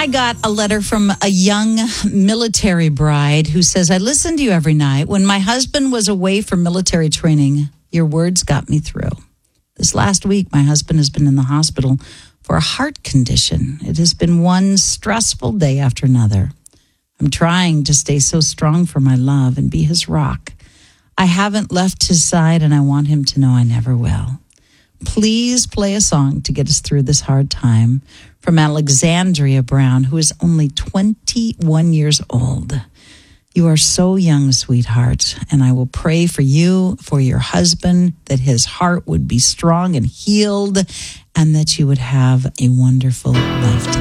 got a letter from a young military bride who says, I listen to you every night. When my husband was away for military training, your words got me through. This last week, my husband has been in the hospital for a heart condition. It has been one stressful day after another. I'm trying to stay so strong for my love and be his rock. I haven't left his side, and I want him to know I never will. Please play a song to get us through this hard time from Alexandria Brown, who is only 21 years old. You are so young, sweetheart, and I will pray for you, for your husband, that his heart would be strong and healed, and that you would have a wonderful life together.